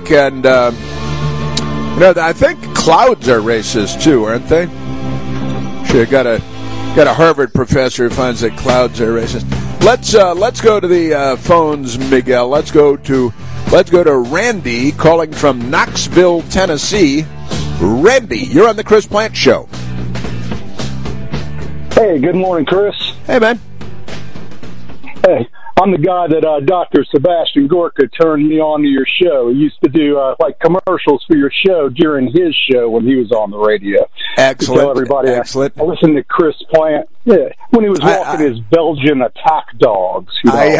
week, and I think clouds are racist too, aren't they? Sure, got a Harvard professor who finds that clouds are racist. Let's go to the phones, Miguel. Let's go to Randy calling from Knoxville, Tennessee. Randy, you're on the Chris Plante Show. Hey, good morning, Chris. Hey, man. Hey, I'm the guy that Dr. Sebastian Gorka turned me on to your show. He used to do commercials for your show during his show when he was on the radio. Excellent. Tell everybody, excellent. I listened to Chris Plante. Yeah, when he was walking his Belgian attack dogs.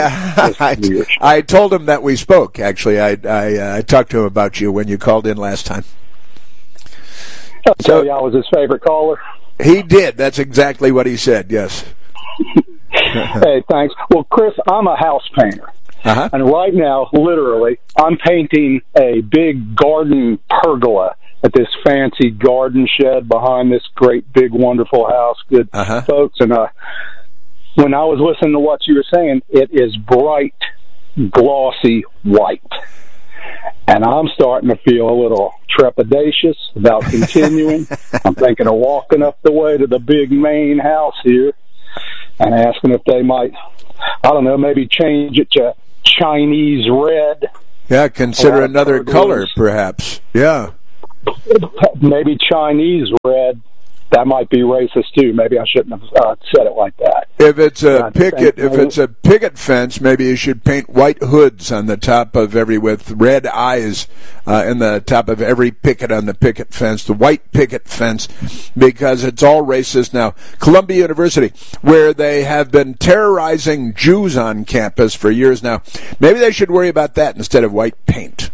I told him that we spoke. Actually, I talked to him about you when you called in last time. I'll tell you, I was his favorite caller. He did. That's exactly what he said. Yes. Hey, thanks. Well, Chris, I'm a house painter. Uh-huh. And right now, literally, I'm painting a big garden pergola at this fancy garden shed behind this great, big, wonderful house. Good folks. And when I was listening to what you were saying, it is bright, glossy white. And I'm starting to feel a little trepidatious about continuing. I'm thinking of walking up the way to the big main house here and asking if they might, I don't know, maybe change it to Chinese red. Yeah, consider another color, perhaps. Yeah. Maybe Chinese red. That might be racist too. Maybe I shouldn't have said it like that. If it's a picket fence, maybe you should paint white hoods on the top of with red eyes in the top of every picket on the picket fence, the white picket fence, because it's all racist now. Columbia University, where they have been terrorizing Jews on campus for years now, maybe they should worry about that instead of white paint.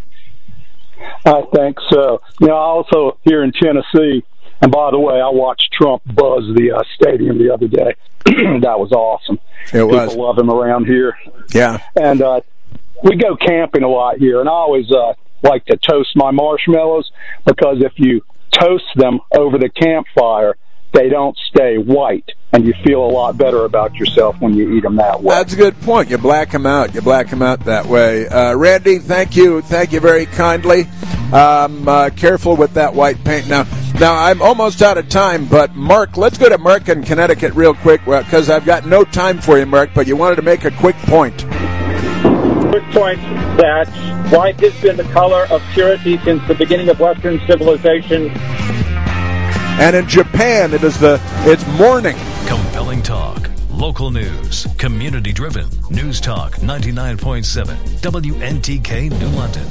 I think so. Also here in Tennessee. And by the way, I watched Trump buzz the stadium the other day. That was awesome. People love him around here. Yeah. And we go camping a lot here, and I always like to toast my marshmallows, because if you toast them over the campfire, they don't stay white, and you feel a lot better about yourself when you eat them that way. That's a good point. You black them out. that way. Randy, thank you very kindly. Careful with that white paint. Now I'm almost out of time, but Mark, let's go to Mark in Connecticut real quick, because I've got no time for you, Mark, but you wanted to make a quick point. Quick point that white has been the color of purity since the beginning of Western civilization. And in Japan, it's mourning. Compelling talk, local news, community-driven. News Talk 99.7, WNTK New London.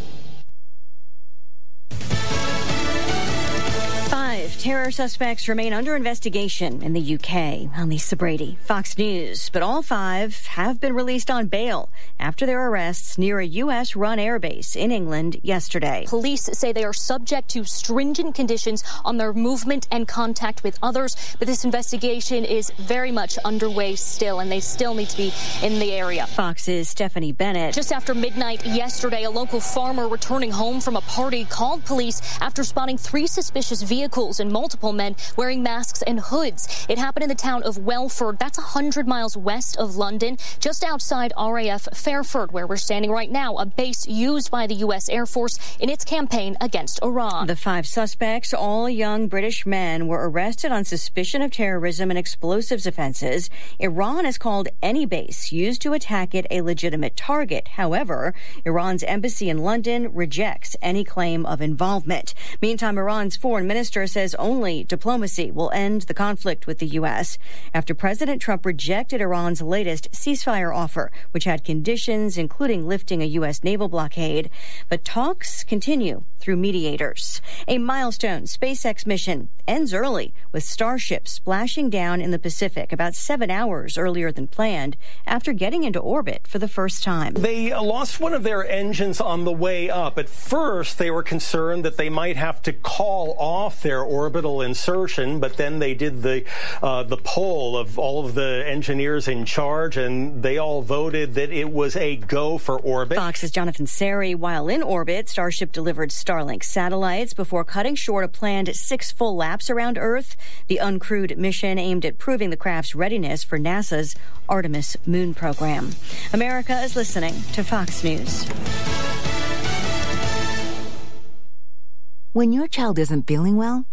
5 terror suspects remain under investigation in the UK. I'm Lisa Brady, Fox News. But all 5 have been released on bail after their arrests near a U.S.-run airbase in England yesterday. Police say they are subject to stringent conditions on their movement and contact with others, but this investigation is very much underway still, and they still need to be in the area. Fox's Stephanie Bennett. Just after midnight yesterday, a local farmer returning home from a party called police after spotting 3 suspicious vehicles and multiple men wearing masks and hoods. It happened in the town of Welford. That's 100 miles west of London, just outside RAF Fairford, where we're standing right now, a base used by the U.S. Air Force in its campaign against Iran. The 5 suspects, all young British men, were arrested on suspicion of terrorism and explosives offenses. Iran has called any base used to attack it a legitimate target. However, Iran's embassy in London rejects any claim of involvement. Meantime, Iran's foreign minister says only diplomacy will end the conflict with the U.S. after President Trump rejected Iran's latest ceasefire offer, which had conditions including lifting a U.S. naval blockade. But talks continue through mediators. A milestone SpaceX mission ends early, with Starship splashing down in the Pacific about 7 hours earlier than planned after getting into orbit for the first time. They lost one of their engines on the way up. At first, they were concerned that they might have to call off their orbital insertion, but then they did the poll of all of the engineers in charge, and they all voted that it was a go for orbit. Fox's Jonathan Seri. While in orbit, Starship delivered Starlink satellites before cutting short a planned 6 full laps around Earth. The uncrewed mission aimed at proving the craft's readiness for NASA's Artemis moon program. America is listening to Fox News. When your child isn't feeling well,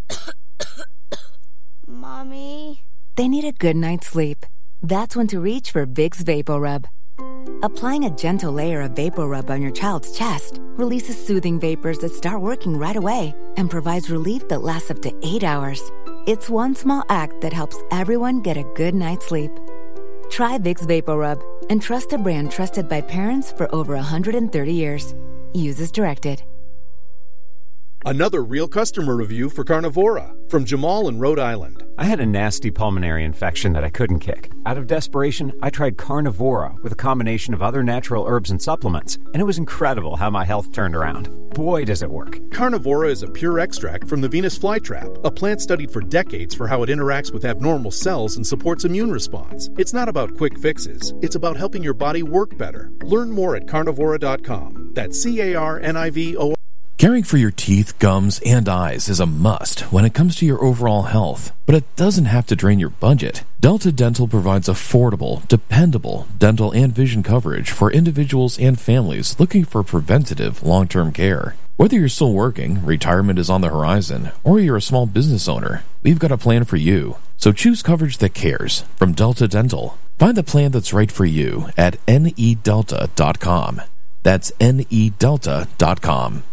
Mommy? They need a good night's sleep. That's when to reach for Vicks VapoRub. Applying a gentle layer of VapoRub on your child's chest releases soothing vapors that start working right away and provides relief that lasts up to 8 hours. It's one small act that helps everyone get a good night's sleep. Try Vicks VapoRub and trust a brand trusted by parents for over 130 years. Use as directed. Another real customer review for Carnivora from Jamal in Rhode Island. I had a nasty pulmonary infection that I couldn't kick. Out of desperation, I tried Carnivora with a combination of other natural herbs and supplements, and it was incredible how my health turned around. Boy, does it work. Carnivora is a pure extract from the Venus flytrap, a plant studied for decades for how it interacts with abnormal cells and supports immune response. It's not about quick fixes. It's about helping your body work better. Learn more at carnivora.com. That's CARNIVO. Caring for your teeth, gums, and eyes is a must when it comes to your overall health, but it doesn't have to drain your budget. Delta Dental provides affordable, dependable dental and vision coverage for individuals and families looking for preventative, long-term care. Whether you're still working, retirement is on the horizon, or you're a small business owner, we've got a plan for you. So choose coverage that cares from Delta Dental. Find the plan that's right for you at nedelta.com. That's nedelta.com.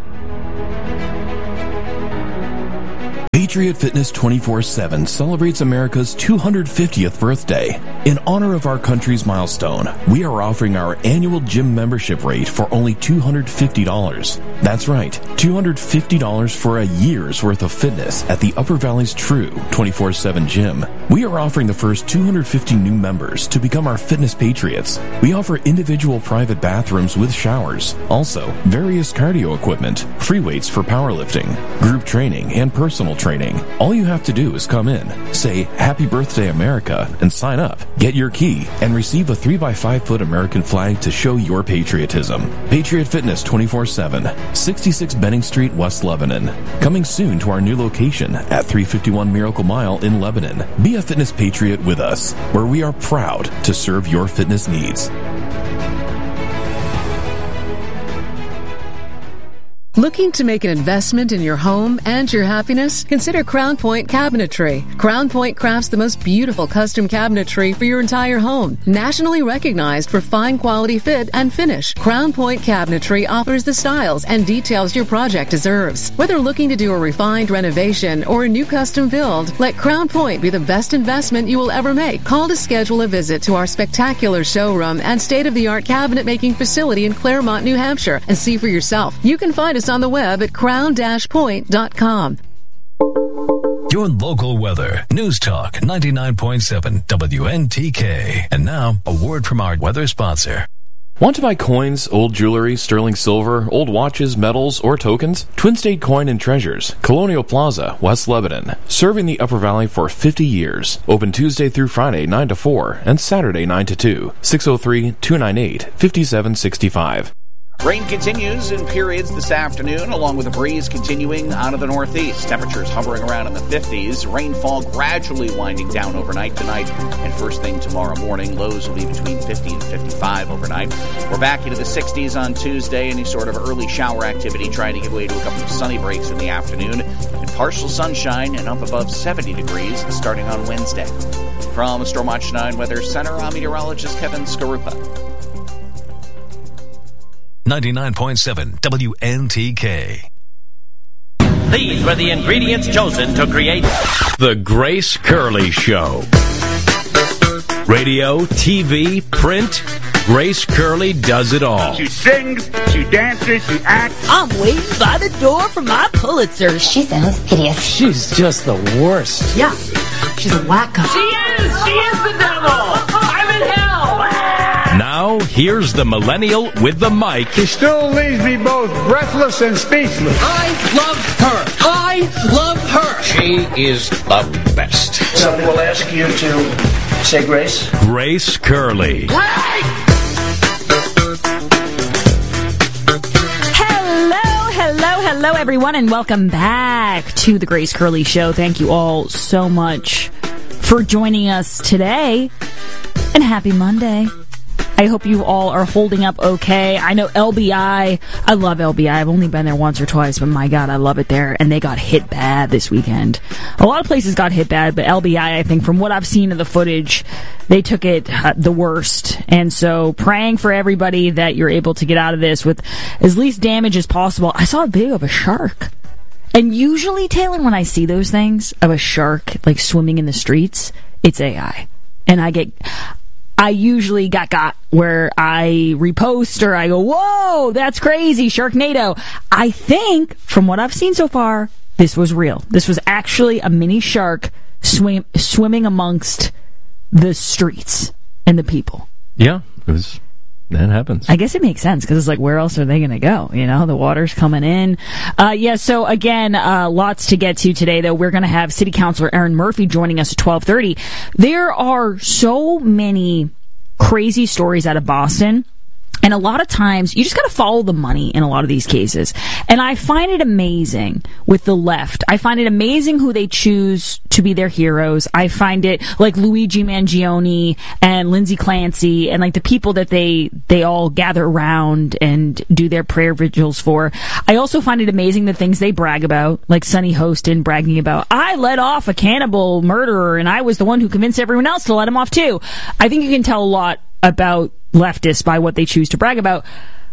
Patriot Fitness 24/7 celebrates America's 250th birthday. In honor of our country's milestone, we are offering our annual gym membership rate for only $250. That's right, $250 for a year's worth of fitness at the Upper Valley's true 24/7 gym. We are offering the first 250 new members to become our fitness patriots. We offer individual private bathrooms with showers, also various cardio equipment, free weights for powerlifting, group training, and personal training. All you have to do is come in, say Happy Birthday America, and sign up. Get your key and receive a 3x5 foot American flag to show your patriotism. Patriot Fitness 24/7, 66 Benning Street, West Lebanon. Coming soon to our new location at 351 Miracle Mile in Lebanon. Be a fitness patriot with us, where we are proud to serve your fitness needs. Looking to make an investment in your home and your happiness? Consider Crown Point Cabinetry. Crown Point crafts the most beautiful custom cabinetry for your entire home. Nationally recognized for fine quality fit and finish, Crown Point Cabinetry offers the styles and details your project deserves. Whether looking to do a refined renovation or a new custom build, let Crown Point be the best investment you will ever make. Call to schedule a visit to our spectacular showroom and state-of-the-art cabinet making facility in Claremont, New Hampshire, and see for yourself. You can find us on the web at crown-point.com. Your local weather. News Talk 99.7 WNTK. And now, a word from our weather sponsor. Want to buy coins, old jewelry, sterling silver, old watches, medals, or tokens? Twin State Coin and Treasures, Colonial Plaza, West Lebanon. Serving the Upper Valley for 50 years. Open Tuesday through Friday 9 to 4 and Saturday 9 to 2. 603-298-5765. Rain continues in periods this afternoon, along with a breeze continuing out of the northeast. Temperatures hovering around in the 50s. Rainfall gradually winding down overnight tonight. And first thing tomorrow morning, lows will be between 50 and 55 overnight. We're back into the 60s on Tuesday. Any sort of early shower activity trying to give way to a couple of sunny breaks in the afternoon. And partial sunshine and up above 70 degrees starting on Wednesday. From Storm Watch 9 Weather Center, I'm meteorologist Kevin Skarupa. 99.7 WNTK. These were the ingredients chosen to create The Grace Curley Show. Radio, TV, print, Grace Curley does it all. She sings, she dances, she acts. I'm waiting by the door for my Pulitzer. She sounds hideous. She's just the worst. Yeah, she's a wacko. She is the devil. I'm in hell. Now, here's the millennial with the mic. She still leaves me both breathless and speechless. I love her. I love her. She is the best. Somebody will ask you to say grace. Grace Curley. Hello, everyone, and welcome back to the Grace Curley Show. Thank you all so much for joining us today, and happy Monday. I hope you all are holding up okay. I know LBI, I love LBI. I've only been there once or twice, but my God, I love it there. And they got hit bad this weekend. A lot of places got hit bad, but LBI, I think, from what I've seen of the footage, they took it the worst. And so praying for everybody that you're able to get out of this with as least damage as possible. I saw a video of a shark. And usually, Taylor, when I see those things of a shark like swimming in the streets, it's AI. And I usually got where I repost or I go, whoa, that's crazy, Sharknado. I think, from what I've seen so far, this was real. This was actually a mini shark swimming amongst the streets and the people. Yeah, that happens. I guess it makes sense because it's like, where else are they going to go? You know, the water's coming in. So again, lots to get to today, though. We're going to have City Councilor Erin Murphy joining us at 12:30. There are so many crazy stories out of Boston. And a lot of times, you just got to follow the money in a lot of these cases. And I find it amazing with the left. I find it amazing who they choose to be their heroes. I find it like Luigi Mangione and Lindsay Clancy and like the people that they all gather around and do their prayer vigils for. I also find it amazing the things they brag about, like Sonny Hostin bragging about, I let off a cannibal murderer and I was the one who convinced everyone else to let him off too. I think you can tell a lot about leftists by what they choose to brag about.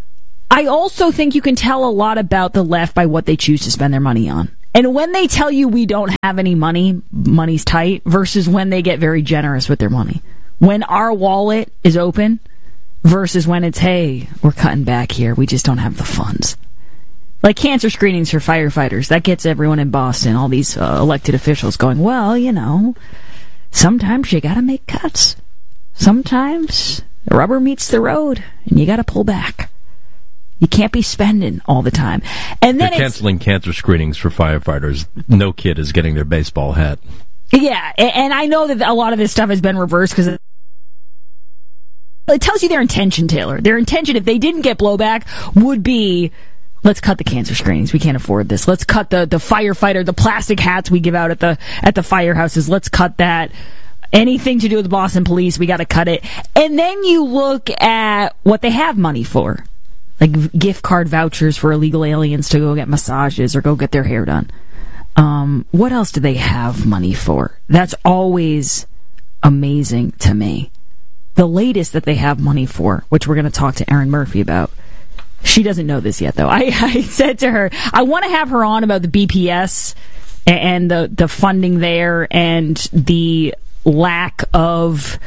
I also think you can tell a lot about the left by what they choose to spend their money on. And when they tell you we don't have any money, money's tight, versus when they get very generous with their money. When our wallet is open versus when it's, hey, we're cutting back here, we just don't have the funds. Like cancer screenings for firefighters, that gets everyone in Boston, all these elected officials going, well, you know, sometimes you gotta make cuts. Sometimes the rubber meets the road, and you got to pull back. You can't be spending all the time. And then they're canceling cancer screenings for firefighters. No kid is getting their baseball hat. Yeah, and I know that a lot of this stuff has been reversed because it tells you their intention, Taylor. Their intention, if they didn't get blowback, would be, let's cut the cancer screenings. We can't afford this. Let's cut the firefighter, the plastic hats we give out at the firehouses. Let's cut that. Anything to do with the Boston Police, we got to cut it. And then you look at what they have money for, like gift card vouchers for illegal aliens to go get massages or go get their hair done. What else do they have money for? That's always amazing to me. The latest that they have money for, which we're going to talk to Erin Murphy about. She doesn't know this yet, though. I said to her, I want to have her on about the BPS and the funding there and the lack of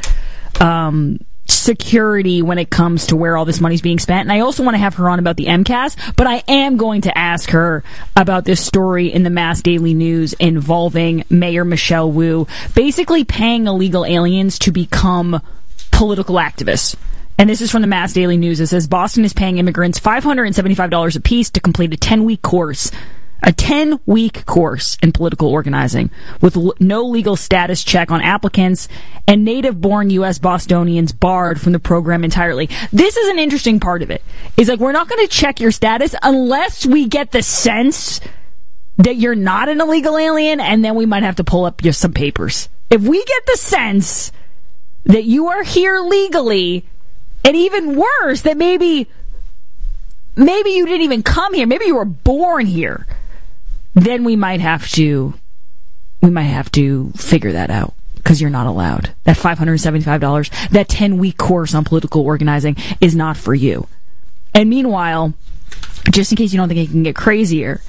security when it comes to where all this money's being spent. And I also want to have her on about the MCAS, but I am going to ask her about this story in the Mass Daily News involving Mayor Michelle Wu basically paying illegal aliens to become political activists. And this is from the Mass Daily News. It says Boston is paying immigrants $575 apiece to complete a 10-week course. A 10-week course in political organizing with no legal status check on applicants and native-born U.S. Bostonians barred from the program entirely. This is an interesting part of it. It's like, we're not going to check your status unless we get the sense that you're not an illegal alien, and then we might have to pull up just some papers. If we get the sense that you are here legally, and even worse, that maybe you didn't even come here, maybe you were born here, then we might have to figure that out because you're not allowed. That $575, that 10-week course on political organizing is not for you. And meanwhile, just in case you don't think it can get crazier,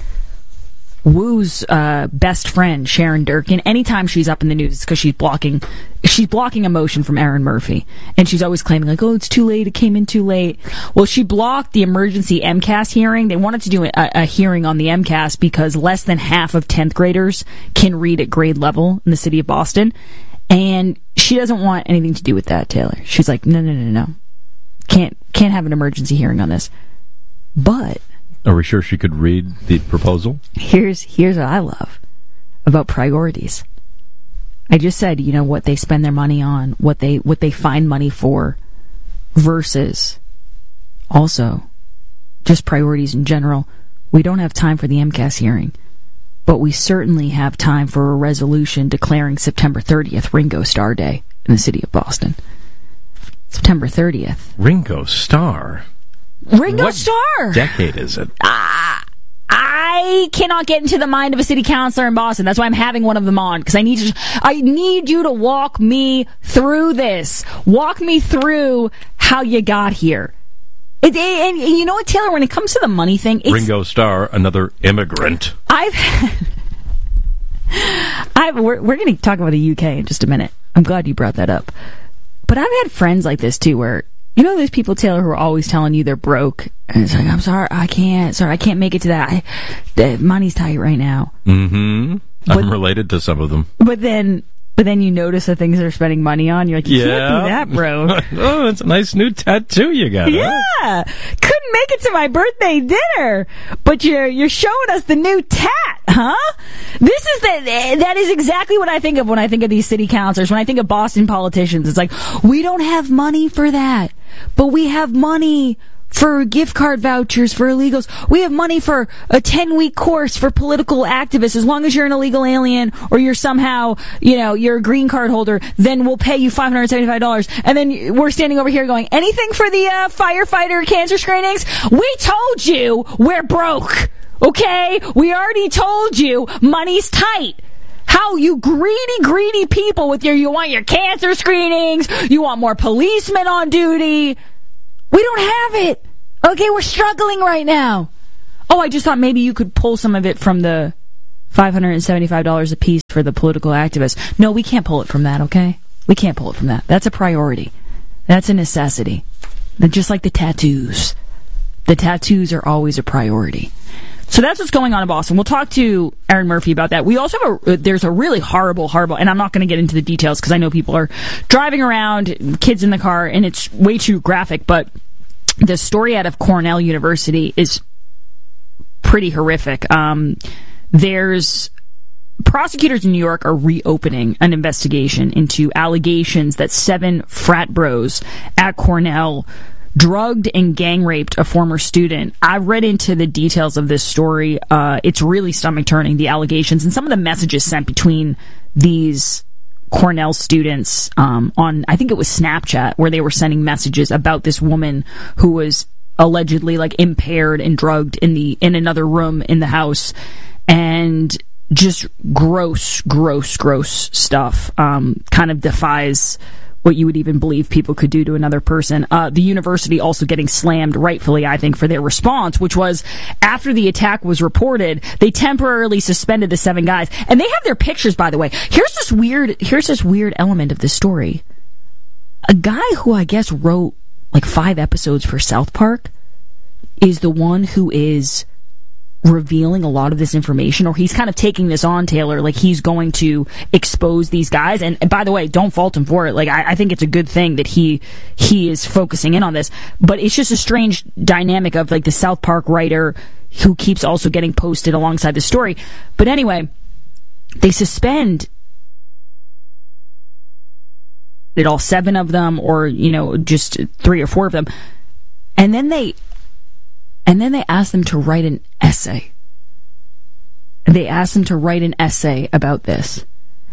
Wu's best friend, Sharon Durkin, anytime she's up in the news, it's because she's blocking a motion from Erin Murphy. And she's always claiming, like, oh, it's too late, it came in too late. Well, she blocked the emergency MCAS hearing. They wanted to do a hearing on the MCAS because less than half of 10th graders can read at grade level in the city of Boston. And she doesn't want anything to do with that, Taylor. She's like, no. Can't have an emergency hearing on this. But are we sure she could read the proposal? Here's what I love about priorities. I just said, you know, what they spend their money on, what they find money for, versus also just priorities in general. We don't have time for the MCAS hearing, but we certainly have time for a resolution declaring September 30th Ringo Starr Day in the city of Boston. September 30th. Ringo Starr. Ringo What Starr. decade is it? I cannot get into the mind of a city councilor in Boston. That's why I'm having one of them on, because I need you to walk me through this. Walk me through how you got here. And you know what, Taylor? When it comes to the money thing, Ringo Starr, another immigrant. We're going to talk about the UK in just a minute. I'm glad you brought that up. But I've had friends like this too, where those people, Taylor, who are always telling you they're broke, and it's like, I'm sorry, I can't make it to that. The money's tight right now. Mm-hmm. I'm related to some of them. But then you notice the things they're spending money on. You're like, you can't be that broke. Oh, that's a nice new tattoo you got. Yeah, huh? Couldn't make it to my birthday dinner, but you're showing us the new tat, huh? That is exactly what I think of when I think of these city councilors. When I think of Boston politicians, it's like, we don't have money for that, but we have money for gift card vouchers for illegals. We have money for a 10-week course for political activists. As long as you're an illegal alien or you're somehow, you're a green card holder, then we'll pay you $575. And then we're standing over here going, anything for the firefighter cancer screenings? We told you we're broke. Okay? We already told you money's tight. How you greedy people with you want your cancer screenings, you want more policemen on duty. We don't have it. Okay, we're struggling right now. Oh, I just thought maybe you could pull some of it from the $575 a piece for the political activists. No, we can't pull it from that, okay? We can't pull it from that. That's a priority. That's a necessity. Just like the tattoos. The tattoos are always a priority. So that's what's going on in Boston. We'll talk to Erin Murphy about that. We also have there's a really horrible, and I'm not going to get into the details because I know people are driving around, kids in the car, and it's way too graphic, but the story out of Cornell University is pretty horrific. There's prosecutors in New York are reopening an investigation into allegations that 7 frat bros at Cornell drugged and gang raped a former student. I've read into the details of this story. It's really stomach turning, the allegations and some of the messages sent between these Cornell students on, I think it was Snapchat, where they were sending messages about this woman who was allegedly impaired and drugged in another room in the house, and just gross stuff. Kind of defies what you would even believe people could do to another person. The university also getting slammed, rightfully, I think, for their response, which was, after the attack was reported, they temporarily suspended the 7 guys. And they have their pictures, by the way. Here's this weird element of this story. A guy who I guess wrote 5 episodes for South Park is the one who is revealing a lot of this information, or he's kind of taking this on, Taylor, he's going to expose these guys. And by the way, don't fault him for it. I think it's a good thing that he is focusing in on this, but it's just a strange dynamic of the South Park writer who keeps also getting posted alongside the story. But anyway, they suspend it, all 7 of them, or just 3 or 4 of them, and then they asked them to write an essay. They asked them to write an essay about this.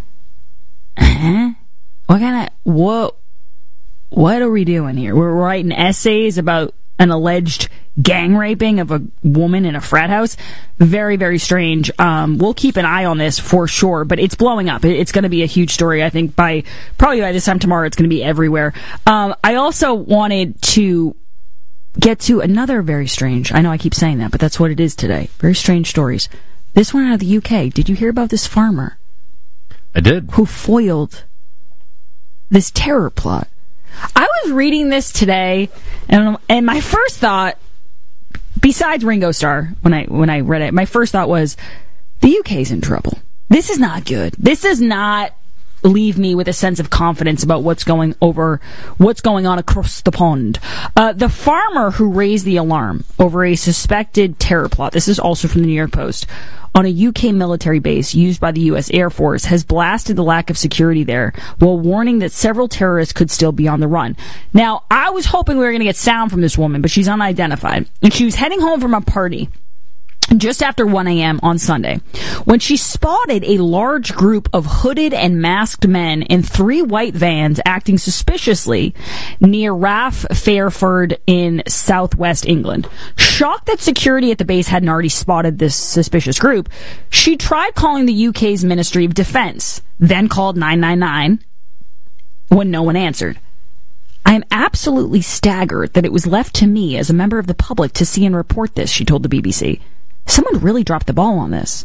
What are we doing here? We're writing essays about an alleged gang raping of a woman in a frat house? Very, very strange. We'll keep an eye on this for sure, but it's blowing up. It's going to be a huge story. I think probably by this time tomorrow, it's going to be everywhere. I also wanted to get to another very strange, I know I keep saying that, but that's what it is today. Very strange stories. This one out of the UK. Did you hear about this farmer? I did. Who foiled this terror plot. I was reading this today, and my first thought, besides Ringo Starr, when I read it, my first thought was, the UK's in trouble. This is not good. This does not leave me with a sense of confidence about what's going on across the pond. The farmer who raised the alarm over a suspected terror plot, this is also from the New York Post, on a UK military base used by the US Air Force, has blasted the lack of security there while warning that several terrorists could still be on the run. Now, I was hoping we were going to get sound from this woman, but she's unidentified. And she was heading home from a party just after 1 a.m. on Sunday, when she spotted a large group of hooded and masked men in 3 white vans acting suspiciously near Raff Fairford in southwest England. Shocked that security at the base hadn't already spotted this suspicious group, she tried calling the UK's Ministry of Defence, then called 999 when no one answered. I am absolutely staggered that it was left to me as a member of the public to see and report this, she told the BBC. Someone really dropped the ball on this.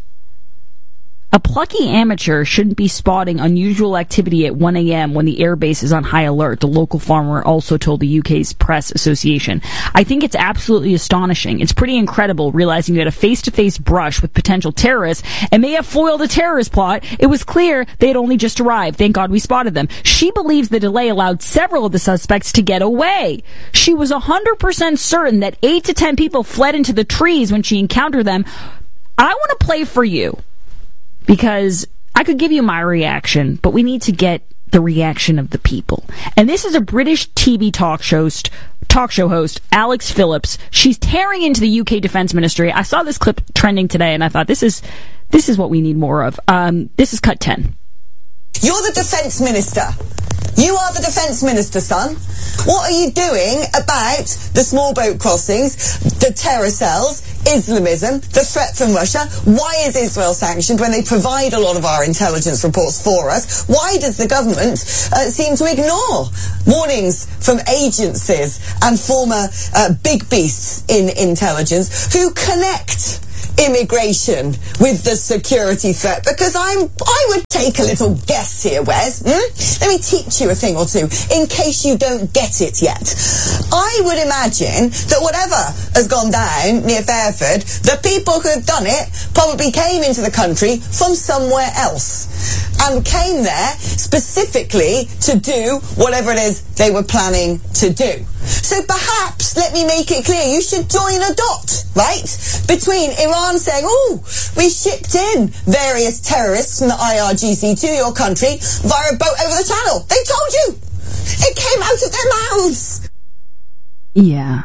A plucky amateur shouldn't be spotting unusual activity at 1 a.m. when the airbase is on high alert, the local farmer also told the UK's Press Association. I think it's absolutely astonishing. It's pretty incredible realizing you had a face-to-face brush with potential terrorists and may have foiled a terrorist plot. It was clear they had only just arrived. Thank God we spotted them. She believes the delay allowed several of the suspects to get away. She was 100% certain that 8 to 10 people fled into the trees when she encountered them. I want to play for you, because I could give you my reaction, but we need to get the reaction of the people. And this is a British TV talk show host, Alex Phillips. She's tearing into the UK Defence Ministry. I saw this clip trending today, and I thought this is what we need more of. This is cut 10. You're the Defence Minister. You are the Defence Minister, son. What are you doing about the small boat crossings, the terror cells, Islamism, the threat from Russia? Why is Israel sanctioned when they provide a lot of our intelligence reports for us? Why does the government seem to ignore warnings from agencies and former big beasts in intelligence who connect immigration with the security threat? Because I would take a little guess here, Wes. Let me teach you a thing or two in case you don't get it yet. I would imagine that whatever has gone down near Fairford, the people who have done it probably came into the country from somewhere else and came there specifically to do whatever it is they were planning to do. So perhaps, let me make it clear, you should join a dot, right, between Iran saying, oh, we shipped in various terrorists from the IRGC to your country via a boat over the channel. They told you. It came out of their mouths. Yeah.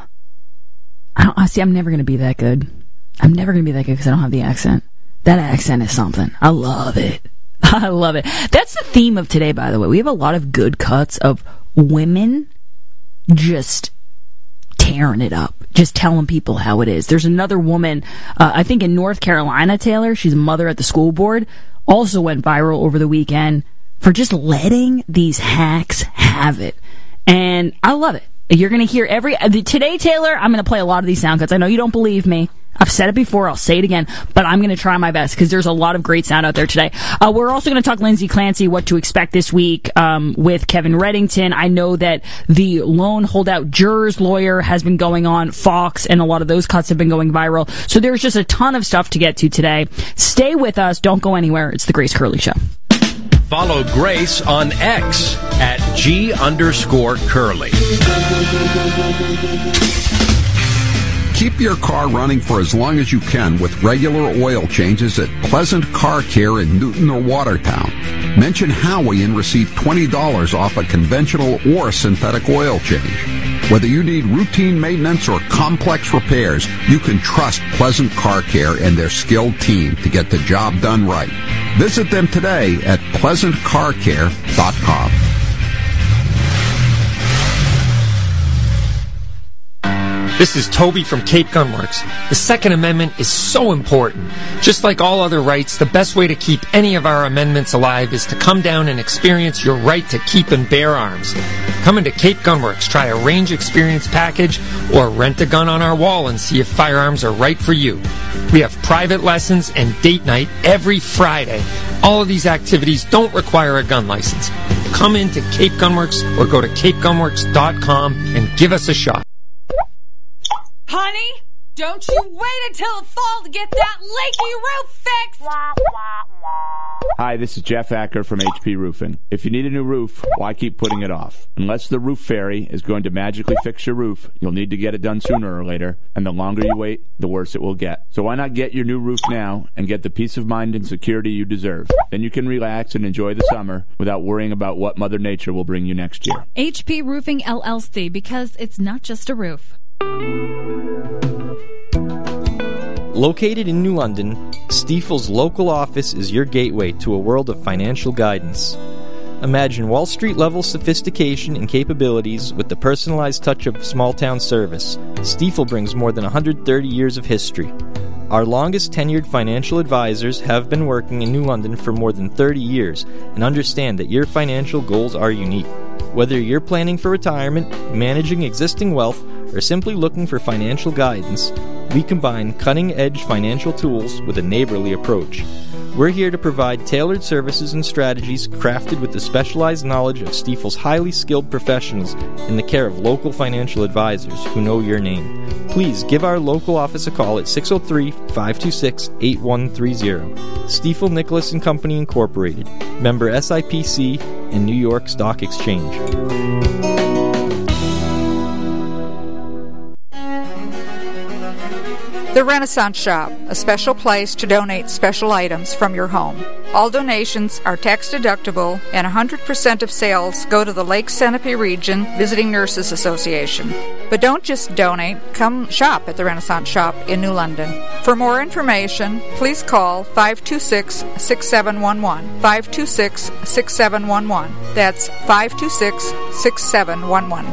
I'm never going to be that good. I'm never going to be that good because I don't have the accent. That accent is something. I love it. I love it. That's the theme of today, by the way. We have a lot of good cuts of women just tearing it up, just telling people how it is. There's another woman, I think in North Carolina, Taylor, she's a mother at the school board, also went viral over the weekend for just letting these hacks have it. And I love it. You're going to hear today, Taylor, I'm going to play a lot of these sound cuts. I know you don't believe me. I've said it before, I'll say it again, but I'm going to try my best because there's a lot of great sound out there today. We're also going to talk Lindsay Clancy, what to expect this week with Kevin Reddington. I know that the lone holdout jurors lawyer has been going on Fox, and a lot of those cuts have been going viral. So there's just a ton of stuff to get to today. Stay with us. Don't go anywhere. It's the Grace Curley Show. Follow Grace on X at @G_Curley. Keep your car running for as long as you can with regular oil changes at Pleasant Car Care in Newton or Watertown. Mention Howie and receive $20 off a conventional or synthetic oil change. Whether you need routine maintenance or complex repairs, you can trust Pleasant Car Care and their skilled team to get the job done right. Visit them today at PleasantCarCare.com. This is Toby from Cape Gunworks. The Second Amendment is so important. Just like all other rights, the best way to keep any of our amendments alive is to come down and experience your right to keep and bear arms. Come into Cape Gunworks, try a range experience package, or rent a gun on our wall and see if firearms are right for you. We have private lessons and date night every Friday. All of these activities don't require a gun license. Come into Cape Gunworks or go to capegunworks.com and give us a shot. Honey, don't you wait until the fall to get that leaky roof fixed! Hi, this is Jeff Acker from HP Roofing. If you need a new roof, why keep putting it off? Unless the roof fairy is going to magically fix your roof, you'll need to get it done sooner or later, and the longer you wait, the worse it will get. So why not get your new roof now and get the peace of mind and security you deserve? Then you can relax and enjoy the summer without worrying about what Mother Nature will bring you next year. HP Roofing LLC, because it's not just a roof. Located in New London, Stifel's local office is your gateway to a world of financial guidance. Imagine Wall Street-level sophistication and capabilities with the personalized touch of small-town service. Stifel brings more than 130 years of history. Our longest tenured financial advisors have been working in New London for more than 30 years and understand that your financial goals are unique. Whether you're planning for retirement, managing existing wealth, or simply looking for financial guidance, we combine cutting-edge financial tools with a neighborly approach. We're here to provide tailored services and strategies crafted with the specialized knowledge of Stifel's highly skilled professionals in the care of local financial advisors who know your name. Please give our local office a call at 603-526-8130. Stifel Nicholas & Company Incorporated, member SIPC and New York Stock Exchange. The Renaissance Shop, a special place to donate special items from your home. All donations are tax deductible and 100% of sales go to the Lake Sanipee Region Visiting Nurses Association. But don't just donate, come shop at the Renaissance Shop in New London. For more information, please call 526-6711. 526-6711. That's 526-6711.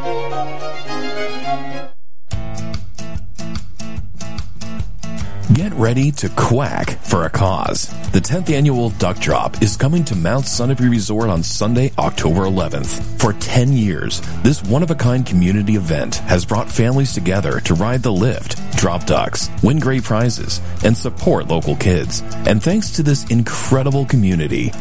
Get ready to quack for a cause. The 10th annual Duck Drop is coming to Mount Sunapee Resort on Sunday, October 11th. For 10 years, this one-of-a-kind community event has brought families together to ride the lift, drop ducks, win great prizes, and support local kids. And thanks to this incredible community,